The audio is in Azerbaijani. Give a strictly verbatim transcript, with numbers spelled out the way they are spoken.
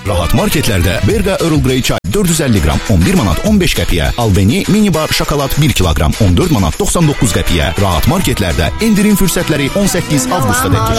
Rahat marketlərdə Berqa Earl Grey çay dörd yüz əlli qram on bir manat on beş qəpiyə, Albeni mini bar şokolad bir kiloqram on dörd manat doxsan doqquz qəpiyə. Rahat marketlərdə endirim fürsətləri on səkkiz avqusta dək keçir.